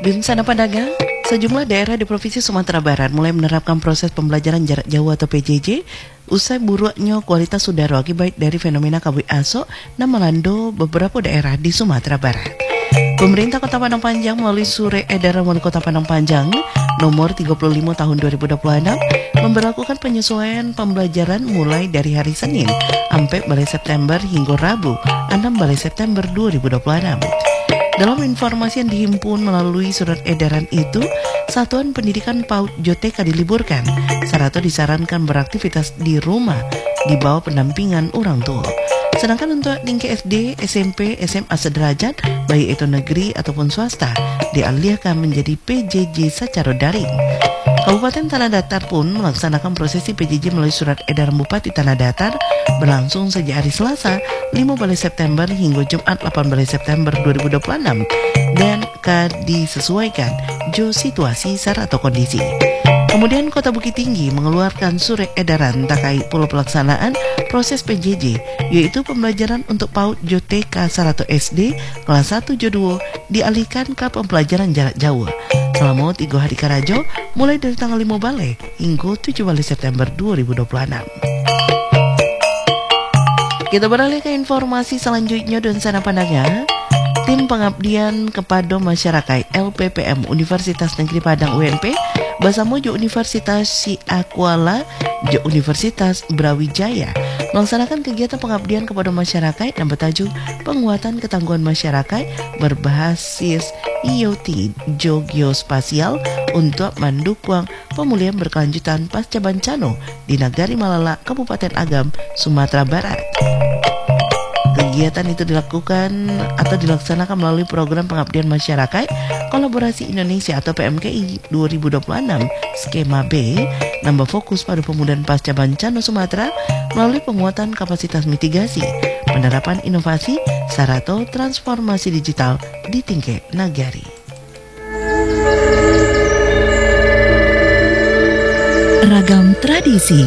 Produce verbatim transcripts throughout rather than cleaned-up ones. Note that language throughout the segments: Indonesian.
Bin Sana Pandaga, sejumlah daerah di Provinsi Sumatera Barat mulai menerapkan proses pembelajaran jarak jauh atau P J J usai buruknya kualitas udara akibat dari fenomena kabut asap yang melanda beberapa daerah di Sumatera Barat. Pemerintah Kota Padang Panjang melalui Surat Edaran Wali Kota Padang Panjang nomor tiga puluh lima tahun dua ribu dua puluh enam memberlakukan penyesuaian pembelajaran mulai dari hari Senin sampai balai September hingga Rabu enam balai September dua ribu dua puluh enam. Dalam informasi yang dihimpun melalui surat edaran itu, Satuan Pendidikan PAUD J T K diliburkan, serta disarankan beraktivitas di rumah di bawah pendampingan orang tua. Sedangkan untuk tingkat S D, S M P, S M A sederajat, baik itu negeri ataupun swasta, dialihkan menjadi P J J secara daring. Kabupaten Tanah Datar pun melaksanakan prosesi P J J melalui surat edaran Bupati Tanah Datar berlangsung sejak hari Selasa lima balai September hingga Jumat delapan balai September dua ribu dua puluh enam dan akan disesuaikan jo situasi syarat atau kondisi. Kemudian Kota Bukit Tinggi mengeluarkan surat edaran terkait pola pelaksanaan proses P J J, yaitu pembelajaran untuk PAUD J T K serta S D kelas satu J dua dialihkan ke pembelajaran jarak jauh selama tiga hari karajo mulai dari tanggal lima balai hingga tujuh balai September dua ribu dua puluh enam. Kita beralih ke informasi selanjutnya dan sana pandangnya. Tim Pengabdian kepada Masyarakat L P P M Universitas Negeri Padang U N P bersama Jo Universitas Siakuala Jo Universitas Brawijaya melaksanakan kegiatan pengabdian kepada masyarakat yang bertajuk penguatan ketangguhan masyarakat berbasis I O T Geospasial untuk mendukung pemulihan berkelanjutan pasca bencana di Nagari Malala, Kabupaten Agam, Sumatera Barat. Kegiatan itu dilakukan atau dilaksanakan melalui program pengabdian masyarakat Kolaborasi Indonesia atau P M K I dua ribu dua puluh enam skema B, nambah fokus pada pemulihan pasca bencana Sumatera melalui penguatan kapasitas mitigasi, penerapan inovasi, serta transformasi digital di tingkat nagari. Ragam tradisi,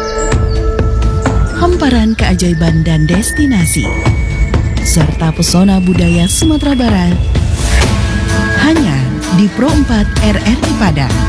hamparan keajaiban dan destinasi, serta pesona budaya Sumatera Barat hanya di Pro empat R R I Padang.